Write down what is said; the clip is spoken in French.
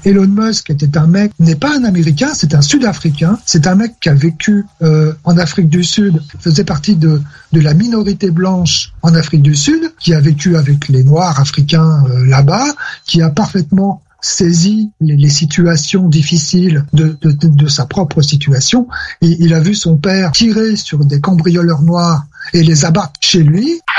Elon Musk n'est pas un Américain, c'est un Sud-Africain. C'est un mec qui a vécu en Afrique du Sud, faisait partie de la minorité blanche en Afrique du Sud, qui a vécu avec les Noirs africains là-bas, qui a parfaitement saisi les situations difficiles de sa propre situation. Il a vu son père tirer sur des cambrioleurs noirs et les abattre chez lui.